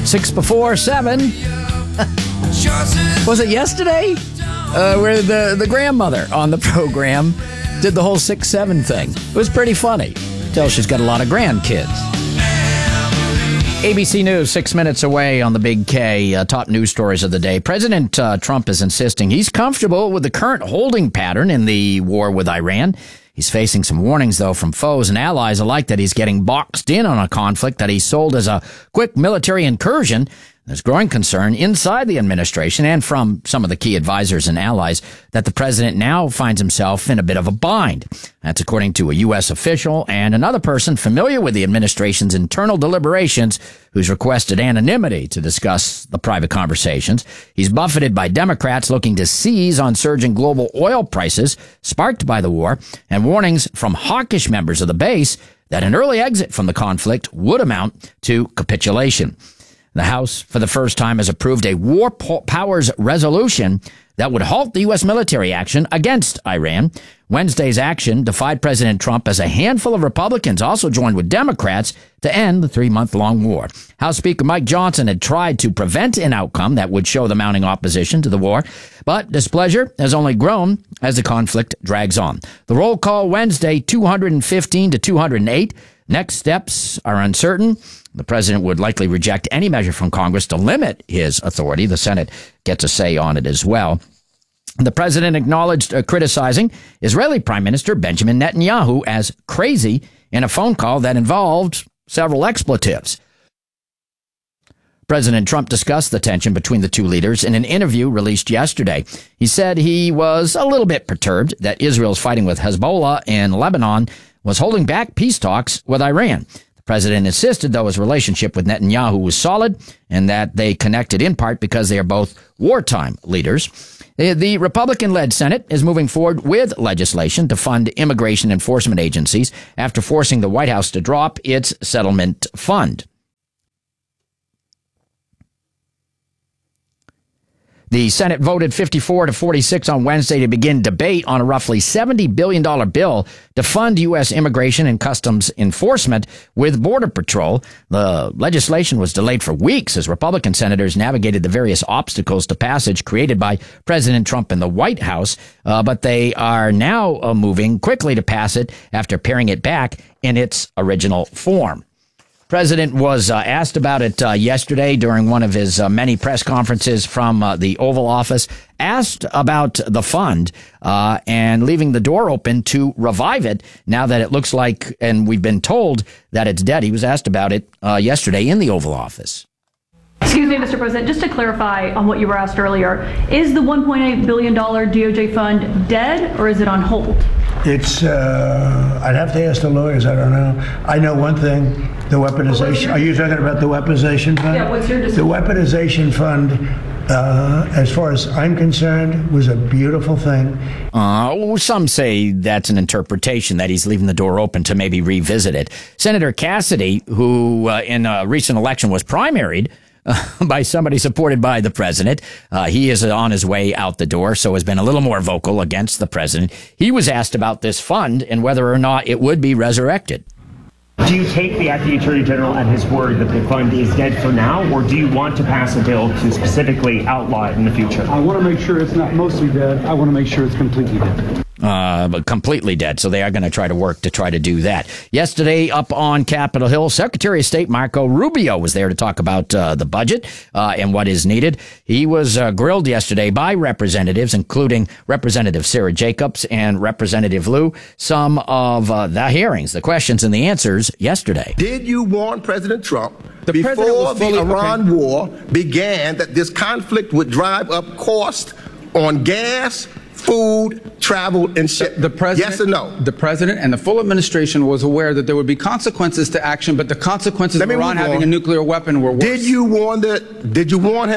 6 before 7. Was it yesterday? Where the grandmother on the program did the whole 6-7 thing. It was pretty funny. Tell she's got a lot of grandkids. ABC News, 6 minutes away on the Big K. Top news stories of the day. President Trump is insisting he's comfortable with the current holding pattern in the war with Iran. He's facing some warnings, though, from foes and allies alike that he's getting boxed in on a conflict that he sold as a quick military incursion. There's growing concern inside the administration and from some of the key advisors and allies that the president now finds himself in a bit of a bind. That's according to a U.S. official and another person familiar with the administration's internal deliberations who's requested anonymity to discuss the private conversations. He's buffeted by Democrats looking to seize on surging global oil prices sparked by the war and warnings from hawkish members of the base that an early exit from the conflict would amount to capitulation. The House, for the first time, has approved a war powers resolution that would halt the U.S. military action against Iran. Wednesday's action defied President Trump as a handful of Republicans also joined with Democrats to end the 3-month-long war. House Speaker Mike Johnson had tried to prevent an outcome that would show the mounting opposition to the war, but displeasure has only grown as the conflict drags on. The roll call Wednesday, 215 to 208. Next steps are uncertain. The president would likely reject any measure from Congress to limit his authority. The Senate gets a say on it as well. The president acknowledged criticizing Israeli Prime Minister Benjamin Netanyahu as crazy in a phone call that involved several expletives. President Trump discussed the tension between the two leaders in an interview released yesterday. He said he was a little bit perturbed that Israel's fighting with Hezbollah in Lebanon was holding back peace talks with Iran. The president insisted, though, his relationship with Netanyahu was solid and that they connected in part because they are both wartime leaders. The Republican-led Senate is moving forward with legislation to fund immigration enforcement agencies after forcing the White House to drop its settlement fund. The Senate voted 54 to 46 on Wednesday to begin debate on a roughly $70 billion bill to fund U.S. immigration and customs enforcement with Border Patrol. The legislation was delayed for weeks as Republican senators navigated the various obstacles to passage created by President Trump in the White House, but they are now moving quickly to pass it after paring it back in its original form. President was asked about it yesterday during one of his many press conferences from the Oval Office, asked about the fund and leaving the door open to revive it now that it looks like, and we've been told that it's dead. He was asked about it yesterday in the Oval Office. Excuse me, Mr. President, just to clarify on what you were asked earlier, is the $1.8 billion DOJ fund dead or is it on hold? It's, I'd have to ask the lawyers, I don't know. I know one thing, the weaponization, are you talking about the weaponization fund? Yeah, what's your decision? The weaponization fund, as far as I'm concerned, was a beautiful thing. Some say that's an interpretation, that he's leaving the door open to maybe revisit it. Senator Cassidy, who in a recent election was primaried by somebody supported by the president. He is on his way out the door, so has been a little more vocal against the president. He was asked about this fund and whether or not it would be resurrected. Do you take the Acting Attorney General at his word that the fund is dead for now, or do you want to pass a bill to specifically outlaw it in the future? I want to make sure it's not mostly dead. I want to make sure it's completely dead. But completely dead. So they are going to try to work to try to do that. Yesterday up on Capitol Hill, Secretary of State Marco Rubio was there to talk about the budget and what is needed. He was grilled yesterday by representatives, including Representative Sarah Jacobs and Representative Liu, some of the hearings, the questions and the answers yesterday. Did you warn President Trump before the Iran war began that this conflict would drive up cost on gas, food, travel, and shit? The president, yes or no? The president and the full administration was aware that there would be consequences to action, but the consequences of Iran having a nuclear weapon were worse. Did you warn him? Did you warn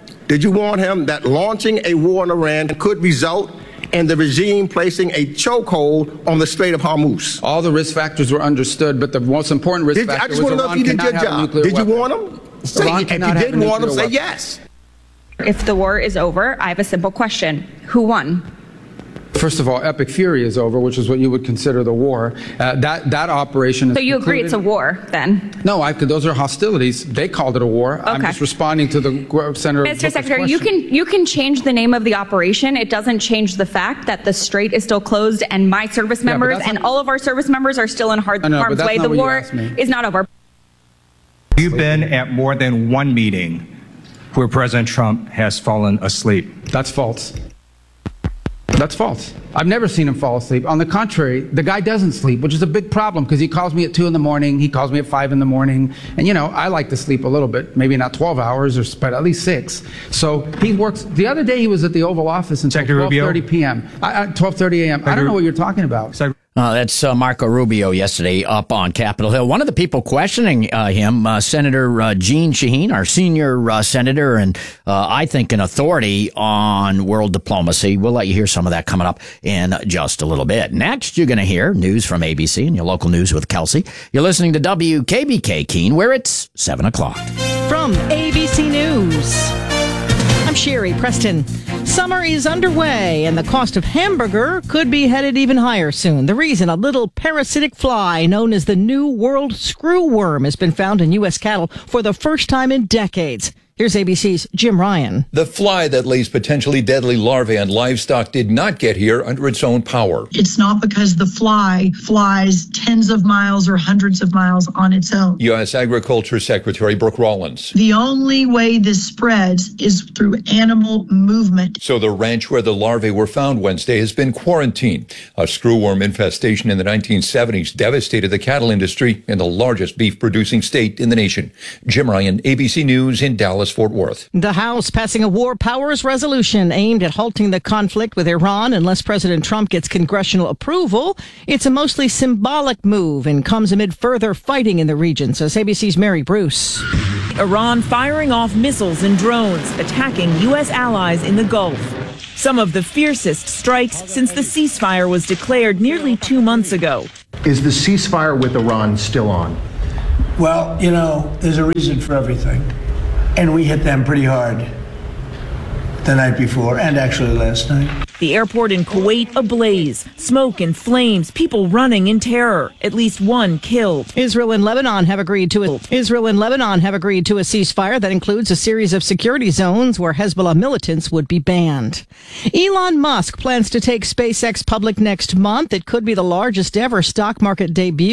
him that launching a war on Iran could result in the regime placing a chokehold on the Strait of Hormuz? All the risk factors were understood, but the most important risk factor was Iran cannot have a nuclear weapon. Did you warn him? If you did warn him, say yes. If the war is over, I have a simple question. Who won? First of all, Epic Fury is over, which is what you would consider the war. That operation is So you agree concluded. it's a war, then? No, those are hostilities. They called it a war. Okay. I'm just responding to the Senator Mr. Booker's Secretary, question. you can change the name of the operation. It doesn't change the fact that the strait is still closed and my service members and all of our service members are still in harm's way. The war is not over. You've been at more than one meeting where President Trump has fallen asleep. That's false. That's false. I've never seen him fall asleep. On the contrary, the guy doesn't sleep, which is a big problem because he calls me at 2 in the morning. He calls me at 5 in the morning. And, I like to sleep a little bit, maybe not 12 hours, but at least 6. So he works. The other day he was at the Oval Office until 12:30 p.m. 12:30 a.m. I don't know what you're talking about. That's Marco Rubio yesterday up on Capitol Hill. One of the people questioning him, Senator Jeanne Shaheen, our senior senator, and I think an authority on world diplomacy. We'll let you hear some of that coming up in just a little bit. Next, you're going to hear news from ABC and your local news with Kelsey. You're listening to WKBK Keene, where it's 7 o'clock. From ABC News, I'm Sherry Preston. Summer is underway, and the cost of hamburger could be headed even higher soon. The reason, a little parasitic fly known as the New World screwworm has been found in U.S. cattle for the first time in decades. Here's ABC's Jim Ryan. The fly that lays potentially deadly larvae on livestock did not get here under its own power. It's not because the fly flies tens of miles or hundreds of miles on its own. U.S. Agriculture Secretary Brooke Rollins. The only way this spreads is through animal movement. So the ranch where the larvae were found Wednesday has been quarantined. A screwworm infestation in the 1970s devastated the cattle industry in the largest beef-producing state in the nation. Jim Ryan, ABC News in Dallas, Fort Worth. The House passing a war powers resolution aimed at halting the conflict with Iran unless President Trump gets congressional approval. It's a mostly symbolic move and comes amid further fighting in the region, says ABC's Mary Bruce. Iran firing off missiles and drones, attacking U.S. allies in the Gulf. Some of the fiercest strikes since the ceasefire was declared nearly 2 months ago. Is the ceasefire with Iran still on? Well, there's a reason for everything. And we hit them pretty hard the night before and actually last night. The airport in Kuwait ablaze, smoke and flames, people running in terror, at least one killed. Israel and Lebanon have agreed to a ceasefire that includes a series of security zones where Hezbollah militants would be banned. Elon Musk plans to take SpaceX public next month. It could be the largest ever stock market debut.